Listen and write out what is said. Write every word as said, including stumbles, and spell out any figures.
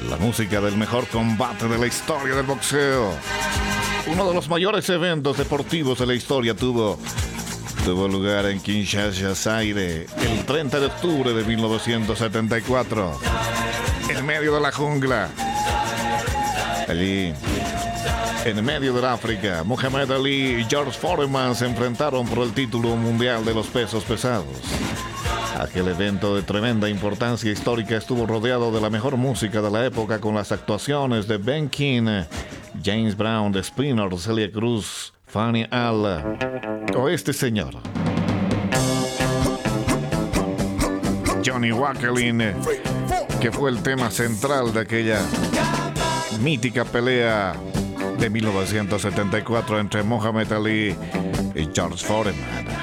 La música del mejor combate de la historia del boxeo. Uno de los mayores eventos deportivos de la historia tuvo, tuvo lugar en Kinshasa, Zaire, el treinta de octubre de mil novecientos setenta y cuatro. En medio de la jungla. Allí, en medio del África, Muhammad Ali y George Foreman se enfrentaron por el título mundial de los pesos pesados. Aquel evento de tremenda importancia histórica estuvo rodeado de la mejor música de la época, con las actuaciones de Ben King, James Brown, The Spinners, Celia Cruz, Fanny Al o este señor, Johnny Wakelin, que fue el tema central de aquella mítica pelea de mil novecientos setenta y cuatro entre Muhammad Ali y George Foreman.